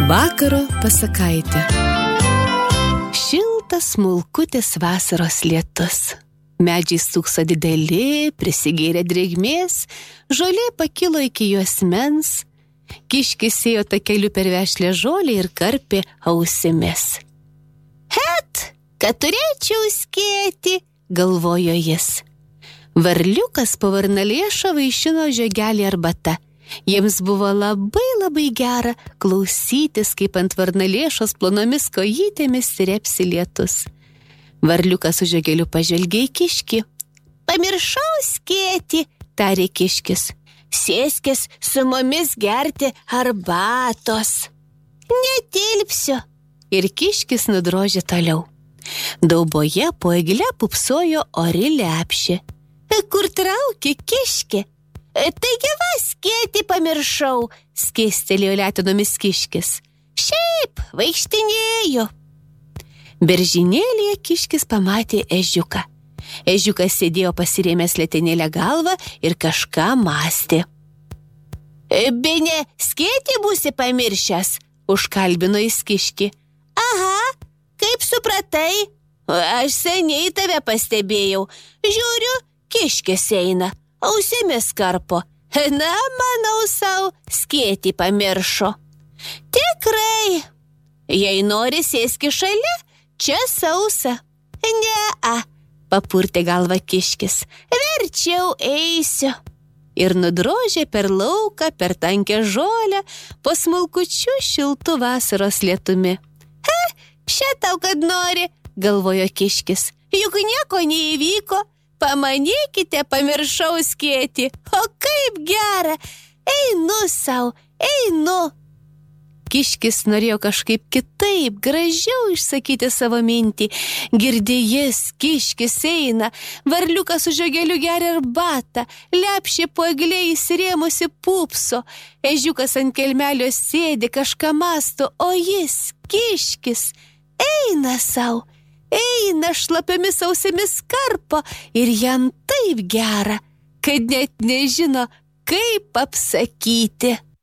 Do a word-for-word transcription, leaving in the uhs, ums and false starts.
Vakaro pasakaitė. Šiltas smulkutis vasaros lietus. Medžiai stūkso dideli, prisigėrė drėgmės, žolė pakilo iki juosmens, kiškis ėjo takeliu per vešlią žolę ir karpė ausimis. Het, kad turėčiau skėti, galvojo jis. Varliukas po varnalėšo vaišino žiogelį arbata. Jiems buvo labai labai gera klausytis, kaip ant varnalėšos plonomis kojytėmis repsi lietus. Varliukas su žiogeliu pažvelgė į kiškį. Pamiršau skėti, tarė kiškis. Sėskis su mumis gerti arbatos. Netilpsiu. Ir kiškis nudrožė toliau. Dauboje po egle pupsojo ori lepšė. Kur trauki, kiški? Taigi va, skėti pamiršau, skėstelėjo letinomis kiškis. Šiaip, vaikštinėjau. Beržinėlėje kiškis pamatė ežiuką. Ežiukas sėdėjo pasirėmęs letenėlę galvą ir kažką mąstė. Bene, skėti būsi pamiršęs, užkalbino jis kiškį. Aha, kaip supratai? Aš seniai tave pastebėjau. Žiūriu, kiškis eina. Ausimis karpo. Na, manau sau, skėti pamiršo. Tikrai. Jei nori sėski šalia, čia sausa. Ne-a, papurtė galvą kiškis. Verčiau eisiu. Ir nudrožė per lauką, per tankę žolę, po smulkučiu šiltu vasaros lietumi. He, še tau, kad nori, galvojo kiškis. Juk nieko neįvyko. Pamanykite, pamiršau skėti. O kaip gera. Einu sau, einu. Kiškis norėjo kažkaip kitaip, gražiau išsakyti savo mintį. Girdi jis, kiškis eina. Varliukas su žiogeliu geria arbatą. Lepšė po eglė įsirėmusi pupso. Ežiukas ant kelmelio sėdi, kažką masto. O jis, kiškis, eina sau. Eina šlapiomis ausimis karpo ir jam taip gera, kad net nežino, kaip apsakyti.